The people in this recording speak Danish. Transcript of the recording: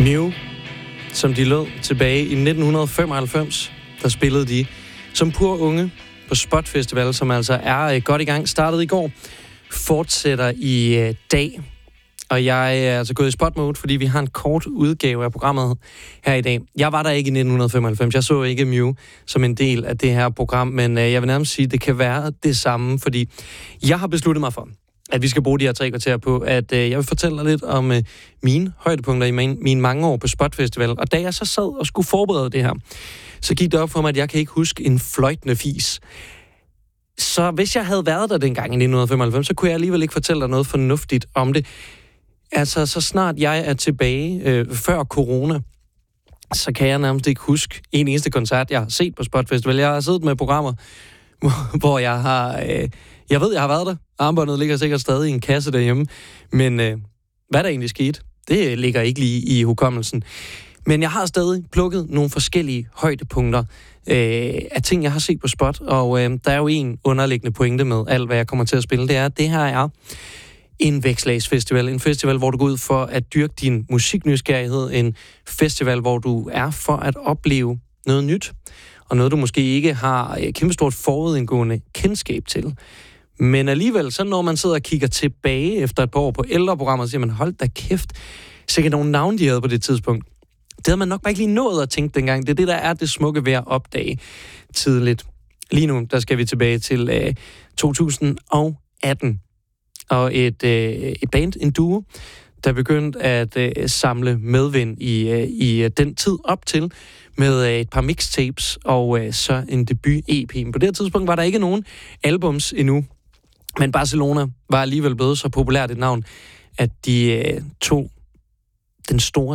Mew, som de lød tilbage i 1995, der spillede de som pur unge på Spot Festival, som altså er godt i gang. Startede i går, fortsætter i dag. Og jeg er altså gået i spot mode, fordi vi har en kort udgave af programmet her i dag. Jeg var der ikke i 1995. Jeg så ikke Mew som en del af det her program, men jeg vil nærmest sige, at det kan være det samme, fordi jeg har besluttet mig for, at vi skal bruge de her 3 kvarter på, at jeg vil fortælle dig lidt om mine højdepunkter i mine mange år på Spot Festival. Og da jeg så sad og skulle forberede det her, så gik det op for mig, at jeg kan ikke huske en fløjtende fis. Så hvis jeg havde været der dengang i 1995, så kunne jeg alligevel ikke fortælle dig noget fornuftigt om det. Altså, så snart jeg er tilbage før corona, så kan jeg nærmest ikke huske en eneste koncert, jeg har set på Spot Festival. Jeg har siddet med programmer, hvor jeg har... jeg ved, jeg har været der. Armbåndet ligger sikkert stadig i en kasse derhjemme. Men hvad der egentlig skete, det ligger ikke lige i hukommelsen. Men jeg har stadig plukket nogle forskellige højdepunkter af ting, jeg har set på Spot. Og der er jo en underliggende pointe med alt, hvad jeg kommer til at spille. Det er, at det her er en vækslagsfestival. En festival, hvor du går ud for at dyrke din musiknysgerrighed. En festival, hvor du er for at opleve noget nyt. Og noget, du måske ikke har kæmpestort forudindgående kendskab til. Men alligevel, så når man sidder og kigger tilbage efter et par år på ældre programmer, så siger man, hold da kæft, sikkert nogle navne, de havde på det tidspunkt. Det havde man nok bare ikke lige nået at tænke dengang. Det er det, der er det smukke ved at opdage tidligt. Lige nu, der skal vi tilbage til 2018. Og et band, en duo, der begyndte at samle medvind i den tid op til, med et par mixtapes og så en debut-EP. På det her tidspunkt var der ikke nogen albums endnu, men Barcelona var alligevel blevet så populært et navn, at de tog den store